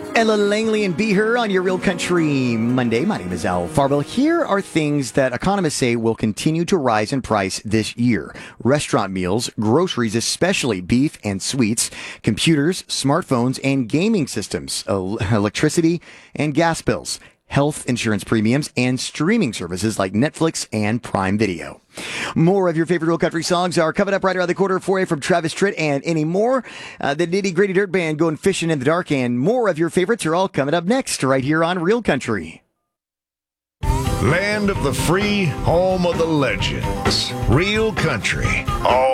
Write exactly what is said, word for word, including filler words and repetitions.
Ella Langley and Be Her on your Real Country Monday. My name is Al Farwell. Here are things that economists say will continue to rise in price this year. Restaurant meals, groceries, especially beef and sweets, computers, smartphones, and gaming systems, el- electricity and gas bills, health insurance premiums, and streaming services like Netflix and Prime Video. More of your favorite Real Country songs are coming up right around the corner for you from Travis Tritt and any more. Uh, the Nitty Gritty Dirt Band going fishing in the dark, and more of your favorites are all coming up next right here on Real Country. Land of the free, home of the legends. Real Country. All